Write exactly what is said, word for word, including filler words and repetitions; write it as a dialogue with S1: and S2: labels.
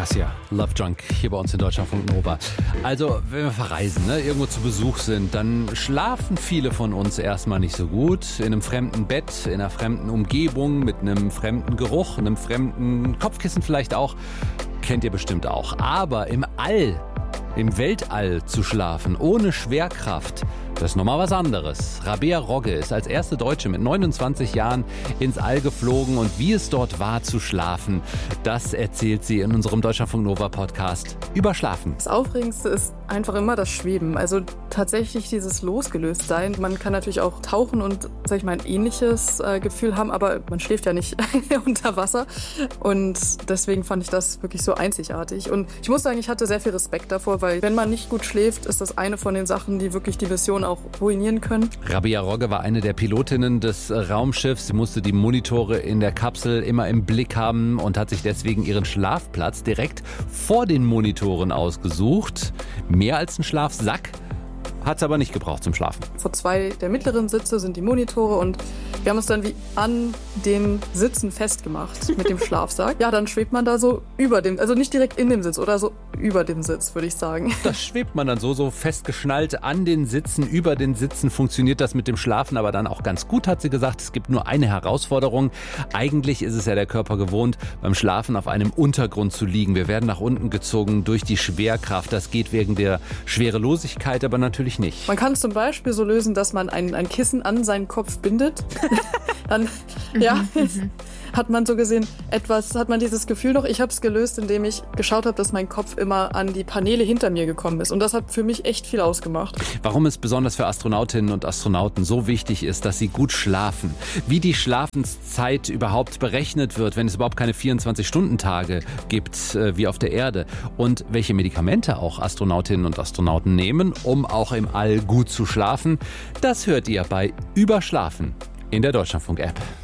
S1: Cassia, Love Drunk, hier bei uns in Deutschlandfunk Nova. Also, wenn wir verreisen, ne, irgendwo zu Besuch sind, dann schlafen viele von uns erstmal nicht so gut. In einem fremden Bett, in einer fremden Umgebung, mit einem fremden Geruch, einem fremden Kopfkissen vielleicht auch. Kennt ihr bestimmt auch. Aber im All, im Weltall zu schlafen, ohne Schwerkraft, das ist nochmal was anderes. Rabea Rogge ist als erste Deutsche mit neunundzwanzig Jahren ins All geflogen und wie es dort war zu schlafen, das erzählt sie in unserem Deutschlandfunk Nova Podcast über Schlafen.
S2: Das Aufregendste ist einfach immer das Schweben, also tatsächlich dieses Losgelöstsein. Man kann natürlich auch tauchen und, sag ich mal, ein ähnliches äh, Gefühl haben, aber man schläft ja nicht unter Wasser und deswegen fand ich das wirklich so einzigartig. Und ich muss sagen, ich hatte sehr viel Respekt davor, weil wenn man nicht gut schläft, ist das eine von den Sachen, die wirklich die Mission auch ruinieren können.
S1: Rabea Rogge war eine der Pilotinnen des Raumschiffs. Sie musste die Monitore in der Kapsel immer im Blick haben und hat sich deswegen ihren Schlafplatz direkt vor den Monitoren ausgesucht. Mehr als ein Schlafsack hat es aber nicht gebraucht zum Schlafen.
S2: Vor zwei der mittleren Sitze sind die Monitore und wir haben uns dann wie an den Sitzen festgemacht mit dem Schlafsack. Ja, dann schwebt man da so über dem, also nicht direkt in dem Sitz oder so über dem Sitz, würde ich sagen.
S1: Da schwebt man dann so, so festgeschnallt an den Sitzen, über den Sitzen. Funktioniert das mit dem Schlafen aber dann auch ganz gut, hat sie gesagt. Es gibt nur eine Herausforderung. Eigentlich ist es ja der Körper gewohnt, beim Schlafen auf einem Untergrund zu liegen. Wir werden nach unten gezogen durch die Schwerkraft. Das geht wegen der Schwerelosigkeit, aber natürlich nicht.
S2: Man kann es zum Beispiel so lösen, dass man ein, ein Kissen an seinen Kopf bindet. Dann, ja, hat man so gesehen etwas, hat man dieses Gefühl noch. Ich habe es gelöst, indem ich geschaut habe, dass mein Kopf immer an die Paneele hinter mir gekommen ist. Und das hat für mich echt viel ausgemacht.
S1: Warum es besonders für Astronautinnen und Astronauten so wichtig ist, dass sie gut schlafen. Wie die Schlafenszeit überhaupt berechnet wird, wenn es überhaupt keine vierundzwanzig-Stunden-Tage gibt, äh, wie auf der Erde. Und welche Medikamente auch Astronautinnen und Astronauten nehmen, um auch im All gut zu schlafen. Das hört ihr bei Überschlafen in der Deutschlandfunk-App.